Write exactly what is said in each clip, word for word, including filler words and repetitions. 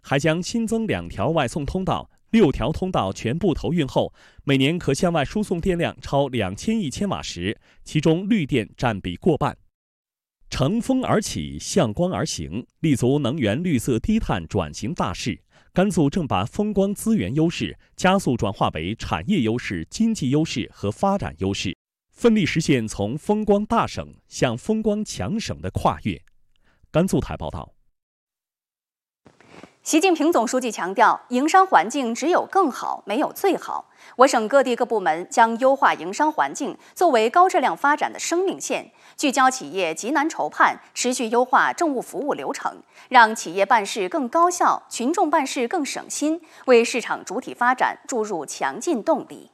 还将新增两条外送通道，六条通道全部投运后，每年可向外输送电量超两千亿千瓦时，其中绿电占比过半。乘风而起，向光而行，立足能源绿色低碳转型大势，甘肃正把风光资源优势加速转化为产业优势、经济优势和发展优势，奋力实现从风光大省向风光强省的跨越。甘肃台报道。 习近平总书记强调，营商环境只有更好，没有最好。我省各地各部门将优化营商环境作为高质量发展的生命线，聚焦企业急难愁盼，持续优化政务服务流程，让企业办事更高效，群众办事更省心，为市场主体发展注入强劲动力。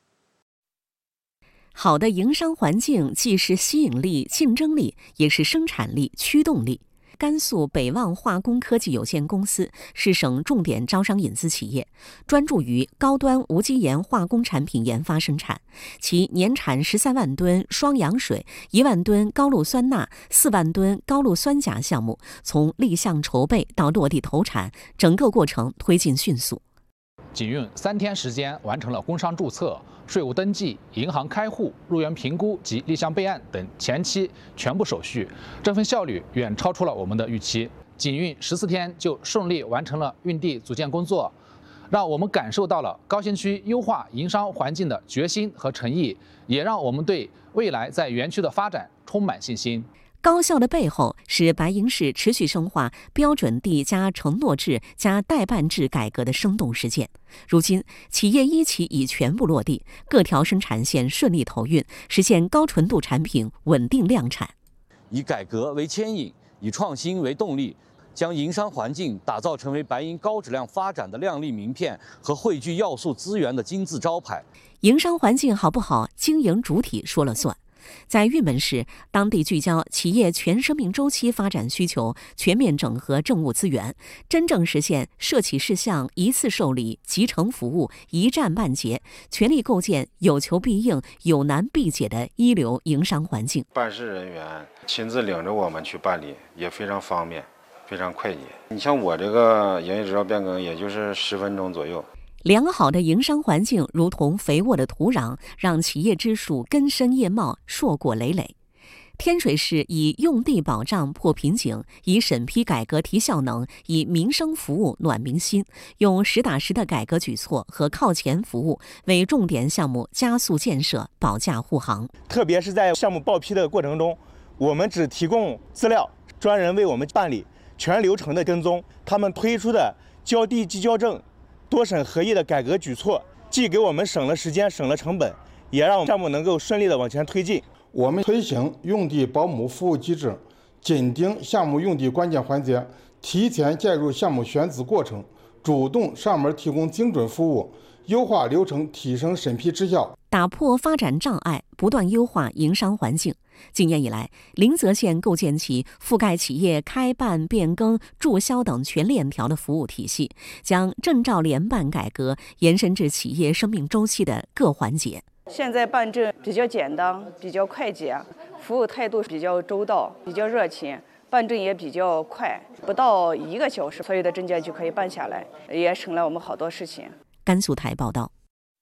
好的营商环境既是吸引力、竞争力，也是生产力、驱动力。甘肃北望化工科技有限公司是省重点招商引资企业，专注于高端无机盐化工产品研发生产。其年产十三万吨双氧水、一万吨高氯酸钠、四万吨高氯酸钾项目，从立项筹备到落地投产，整个过程推进迅速。 仅用三天时间完成了工商注册、税务登记、银行开户、入园评估及立项备案等前期全部手续，这份效率远超出了我们的预期。仅用十四天就顺利完成了运地组建工作，让我们感受到了高新区优化营商环境的决心和诚意，也让我们对未来在园区的发展充满信心。 高效的背后是白银市持续深化标准地加承诺制加代办制改革的生动实践。如今，企业一期已全部落地，各条生产线顺利投运，实现高纯度产品稳定量产。 以改革为牵引，以创新为动力，将营商环境打造成为白银高质量发展的亮丽名片和汇聚要素资源的金字招牌。 营商环境好不好，经营主体说了算。在玉门市，当地聚焦企业全生命周期发展需求，全面整合政务资源，真正实现涉企事项一次受理、集成服务、一站办结，全力构建有求必应、有难必解的一流营商环境。 办事人员亲自领着我们去办理，也非常方便，非常快捷。你像我这个营业执照变更，也就是十分钟左右。 良好的营商环境如同肥沃的土壤，让企业之树根深叶茂，硕果累累。天水市以用地保障破瓶颈，以审批改革提效能，以民生服务暖民心，用实打实的改革举措和靠前服务，为重点项目加速建设保驾护航。 特别是在项目报批的过程中，我们只提供资料，专人为我们办理全流程的跟踪。他们推出的交地即交证、多审合一的改革举措，既给我们省了时间、省了成本，也让项目能够顺利的往前推进。 我们推行用地保姆服务机制，紧盯项目用地关键环节，提前介入项目选址过程，主动上门提供精准服务，优化流程，提升审批质效， 打破发展障碍，不断优化营商环境。今年以来，临泽县构建起覆盖企业开办、变更、注销等全链条的服务体系，将证照联办改革延伸至企业生命周期的各环节。 现在办证比较简单，比较快捷，服务态度比较周到，比较热情，办证也比较快，不到一个小时，所有的证件就可以办下来，也省了我们好多事情。 甘肃台报道。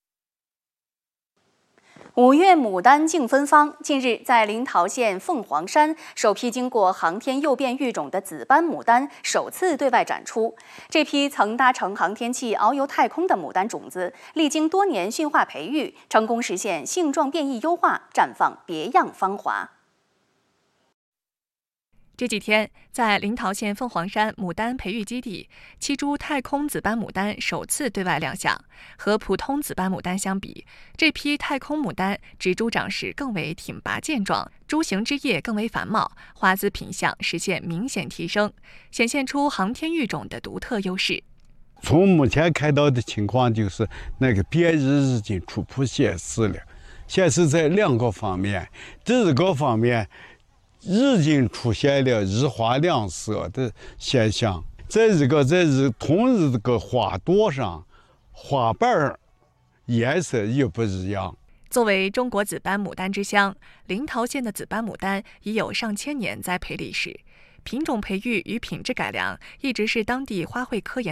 五月牡丹竞芬芳，近日在临洮县凤凰山，首批经过航天诱变育种的紫斑牡丹首次对外展出。这批曾搭乘航天器遨游太空的牡丹种子，历经多年驯化培育，成功实现性状变异优化，绽放别样芳华。 这几天，在临洮县凤凰山牡丹培育基地，七株太空紫斑牡丹首次对外亮相。和普通紫斑牡丹相比，这批太空牡丹植株长势更为挺拔健壮，株形枝叶更为繁茂，花姿品相实现明显提升，显现出航天育种的独特优势。 从目前看到的情况，就是那个变异已经初步显示了，显示在两个方面，第一个方面，已经出现了日花两色的现象，在一个在一同一个花朵上，花瓣颜色也不一样。 作为中国紫斑牡丹之乡，临洮县的紫斑牡丹已有上千年栽培历史，品种培育与品质改良一直是当地花卉科研